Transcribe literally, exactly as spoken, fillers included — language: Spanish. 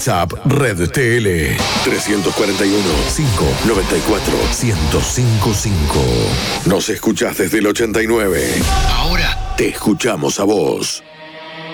WhatsApp Red T L tres cuatro uno, cinco nueve cuatro, uno cero cinco cinco. Nos escuchás desde el ochenta y nueve. Ahora te escuchamos a vos.